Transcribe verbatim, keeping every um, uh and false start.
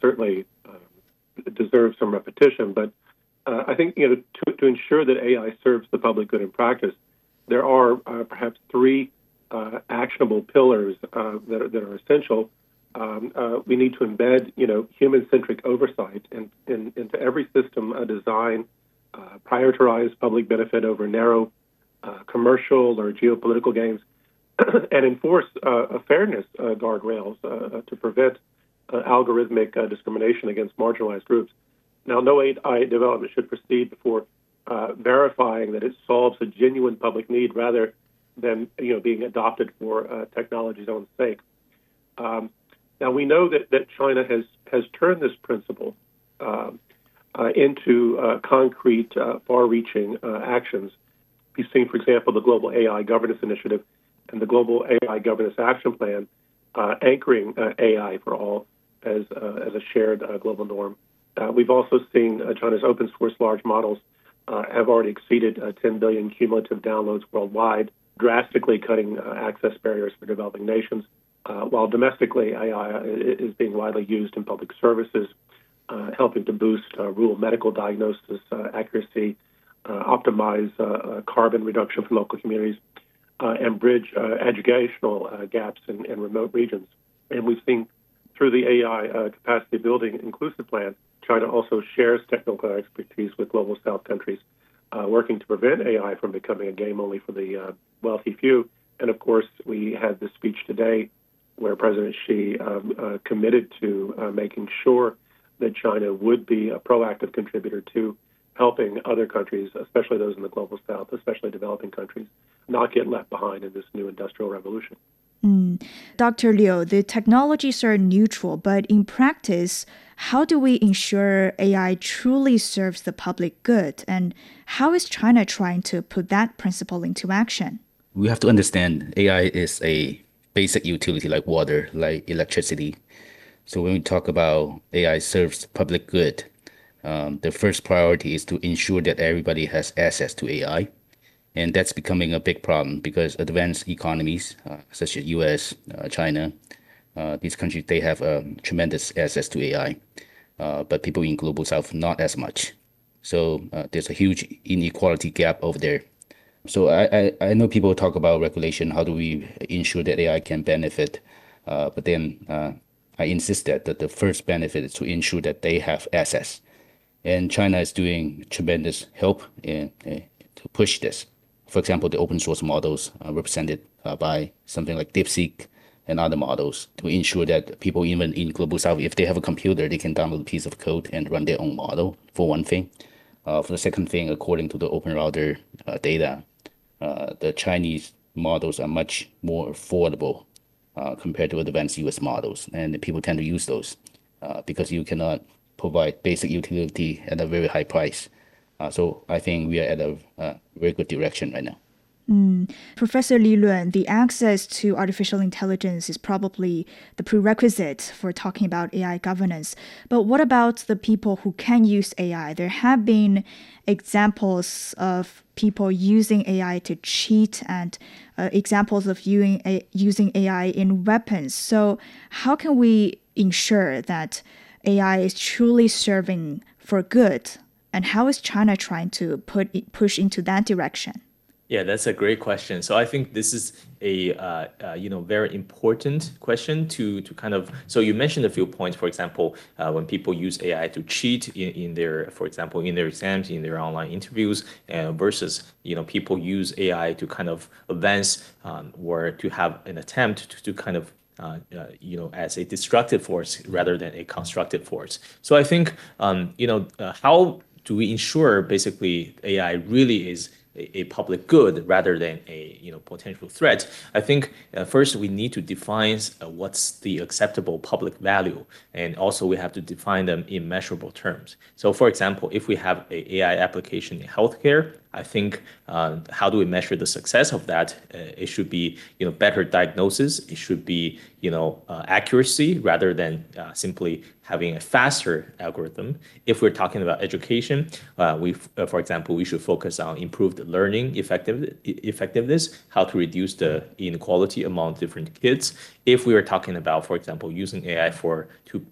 certainly uh, deserves some repetition. But uh, I think you know to, to ensure that A I serves the public good in practice, there are uh, perhaps three uh, actionable pillars uh, that, are, that are essential. Um, uh, we need to embed, you know, human-centric oversight in, in, into every system uh, design, uh, prioritize public benefit over narrow uh, commercial or geopolitical gains, and enforce uh, a fairness uh, guardrails uh, to prevent uh, algorithmic uh, discrimination against marginalized groups. Now, no A I development should proceed before uh, verifying that it solves a genuine public need rather than, you know, being adopted for uh, technology's own sake. Um, Now, we know that, that China has, has turned this principle uh, uh, into uh, concrete, uh, far-reaching uh, actions. We've seen, for example, the Global A I Governance Initiative and the Global A I Governance Action Plan uh, anchoring uh, A I for all as, uh, as a shared uh, global norm. Uh, we've also seen uh, China's open-source large models uh, have already exceeded uh, ten billion cumulative downloads worldwide, drastically cutting uh, access barriers for developing nations. Uh, while domestically, A I is being widely used in public services, uh, helping to boost uh, rural medical diagnosis uh, accuracy, uh, optimize uh, uh, carbon reduction for local communities, uh, and bridge uh, educational uh, gaps in, in remote regions. And we've seen through the A I uh, capacity building inclusive plan, China also shares technical expertise with global South countries, uh, working to prevent A I from becoming a game only for the uh, wealthy few. And of course, we had this speech today where President Xi um, uh, committed to uh, making sure that China would be a proactive contributor to helping other countries, especially those in the global south, especially developing countries, not get left behind in this new industrial revolution. Mm. Doctor Liu, the technologies are neutral, but in practice, how do we ensure A I truly serves the public good? And how is China trying to put that principle into action? We have to understand A I is a basic utility like water, like electricity. So when we talk about A I serves public good, um, the first priority is to ensure that everybody has access to A I. And that's becoming a big problem because advanced economies, uh, such as U S, uh, China, uh, these countries, they have um, tremendous access to A I. Uh, but people in global south, not as much. So uh, there's a huge inequality gap over there. So I, I, I know people talk about regulation. How do we ensure that A I can benefit? Uh, but then uh, I insist that, that the first benefit is to ensure that they have access. And China is doing tremendous help in, uh, to push this. For example, the open source models uh, represented uh, by something like DeepSeek and other models to ensure that people, even in global south, if they have a computer, they can download a piece of code and run their own model, for one thing. Uh, for the second thing, according to the Open Router uh, data, Uh, the Chinese models are much more affordable uh, compared to advanced U S models, and people tend to use those uh, because you cannot provide basic utility at a very high price. Uh, so I think we are at a uh, very good direction right now. Mm. Professor Li Luan, the access to artificial intelligence is probably the prerequisite for talking about A I governance. But what about the people who can use A I? There have been examples of people using A I to cheat and uh, examples of using a, using A I in weapons. So how can we ensure that A I is truly serving for good? And how is China trying to put push into that direction? Yeah, that's a great question. So I think this is a uh, uh, you know very important question to to kind of. So you mentioned a few points. For example, uh, when people use A I to cheat in, in their, for example, in their exams, in their online interviews, uh, versus you know people use A I to kind of advance um, or to have an attempt to, to kind of Uh, uh, you know, as a destructive force rather than a constructive force. So I think, um, you know, uh, how do we ensure basically A I really is a, a public good rather than a, you know, potential threat? I think uh, first we need to define uh, what's the acceptable public value, and also we have to define them in measurable terms. So for example, if we have a AI application in healthcare, I think uh, how do we measure the success of that? Uh, it should be, you know, better diagnosis. It should be, you know, uh, accuracy rather than uh, simply having a faster algorithm. If we're talking about education, uh, we, uh, for example, we should focus on improved learning effective, effectiveness, how to reduce the inequality among different kids. If we are talking about, for example, using A I for to